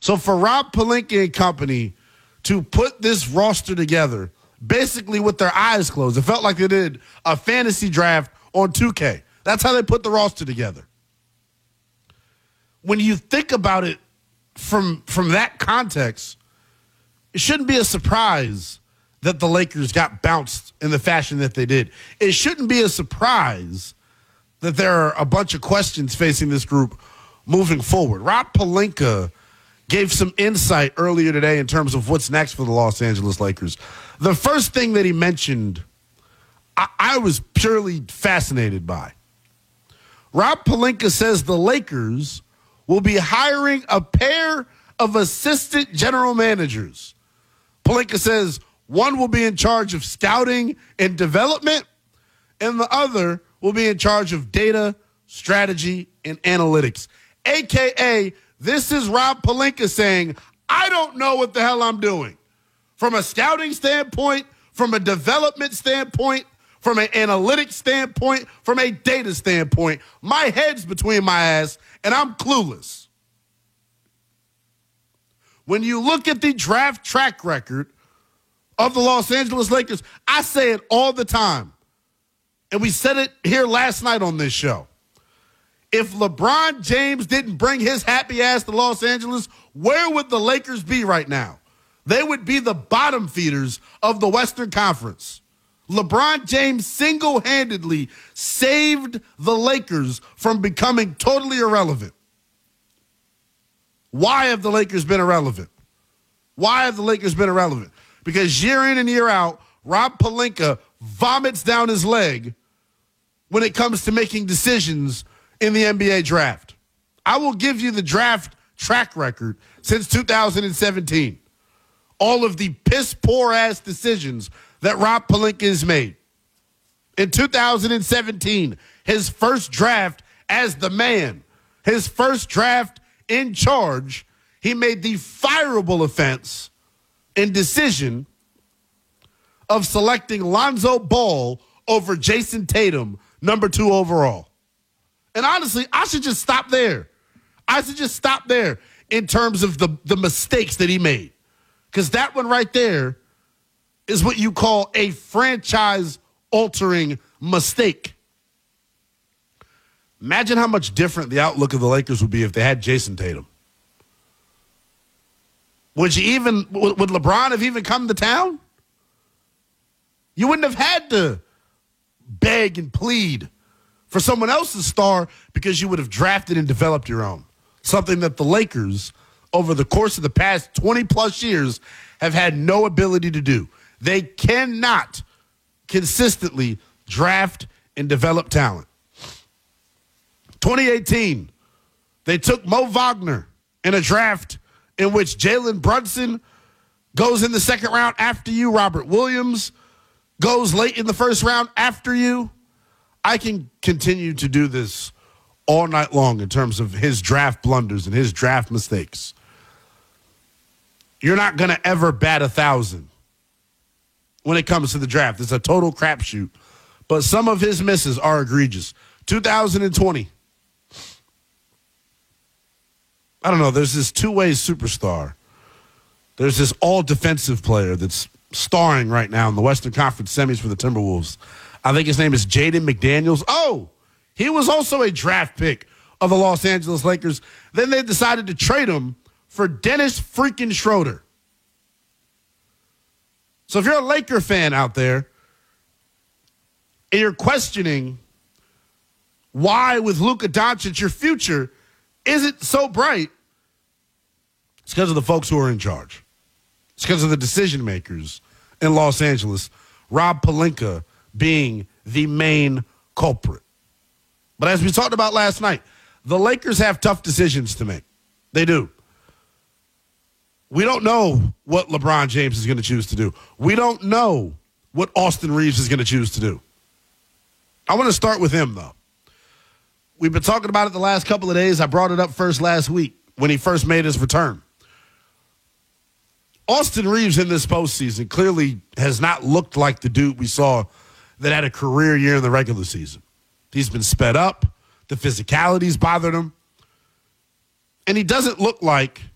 So for Rob Pelinka and company to put this roster together, basically with their eyes closed, it felt like they did a fantasy draft on 2K. That's how they put the roster together. When you think about it from that context, it shouldn't be a surprise that the Lakers got bounced in the fashion that they did. It shouldn't be a surprise that there are a bunch of questions facing this group moving forward. Rob Pelinka gave some insight earlier today in terms of what's next for the Los Angeles Lakers. The first thing that he mentioned, I was purely fascinated by. Rob Pelinka says the Lakers will be hiring a pair of assistant general managers. Pelinka says one will be in charge of scouting and development, and the other will be in charge of data, strategy, and analytics. AKA, this is Rob Pelinka saying, I don't know what the hell I'm doing. From a scouting standpoint, from a development standpoint, from an analytics standpoint, from a data standpoint, my head's between my ass, and I'm clueless. When you look at the draft track record of the Los Angeles Lakers, I say it all the time, and we said it here last night on this show. If LeBron James didn't bring his happy ass to Los Angeles, where would the Lakers be right now? They would be the bottom feeders of the Western Conference. LeBron James single-handedly saved the Lakers from becoming totally irrelevant. Why have the Lakers been irrelevant? Why have the Lakers been irrelevant? Because year in and year out, Rob Pelinka vomits down his leg when it comes to making decisions in the NBA draft. I will give you the draft track record since 2017. All of the piss-poor-ass decisions that Rob Pelinka has made. In 2017, his first draft as the man, his first draft in charge, he made the fireable offense and decision of selecting Lonzo Ball over Jason Tatum, number 2 overall. And honestly, I should just stop there. I should just stop there in terms of the mistakes that he made. Because that one right there is what you call a franchise-altering mistake. Imagine how much different the outlook of the Lakers would be if they had Jason Tatum. Would LeBron have even come to town? You wouldn't have had to beg and plead for someone else's star because you would have drafted and developed your own. Something that the Lakers, over the course of the past 20-plus years, have had no ability to do. They cannot consistently draft and develop talent. 2018, they took Mo Wagner in a draft in which Jalen Brunson goes in the second round after you. Robert Williams goes late in the first round after you. I can continue to do this all night long in terms of his draft blunders and his draft mistakes. You're not going to ever bat 1,000 when it comes to the draft. It's a total crapshoot. But some of his misses are egregious. 2020. I don't know. There's this two-way superstar. There's this all-defensive player that's starring right now in the Western Conference semis for the Timberwolves. I think his name is Jaden McDaniels. Oh, he was also a draft pick of the Los Angeles Lakers. Then they decided to trade him for Dennis freaking Schroeder. So if you're a Laker fan out there and you're questioning why with Luka Doncic your future isn't so bright, it's because of the folks who are in charge. It's because of the decision makers in Los Angeles, Rob Pelinka being the main culprit. But as we talked about last night, the Lakers have tough decisions to make. They do. We don't know what LeBron James is going to choose to do. We don't know what Austin Reeves is going to choose to do. I want to start with him, though. We've been talking about it the last couple of days. I brought it up first last week when he first made his return. Austin Reeves in this postseason clearly has not looked like the dude we saw that had a career year in the regular season. He's been sped up. The physicality's bothered him. And he doesn't look like